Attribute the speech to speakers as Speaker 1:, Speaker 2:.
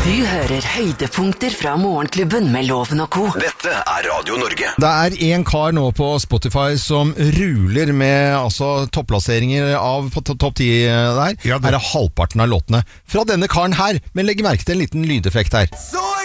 Speaker 1: Du hører høydepunkter fra Morgenklubben med Loven og Co.
Speaker 2: Dette er Radio Norge.
Speaker 3: Det er en kar nå på Spotify som ruler med topplasseringer av på topp 10 der.
Speaker 4: Ja,
Speaker 3: her er halvparten av låtene fra denne karen her, men legg merke til en liten lydeffekt her.
Speaker 5: Så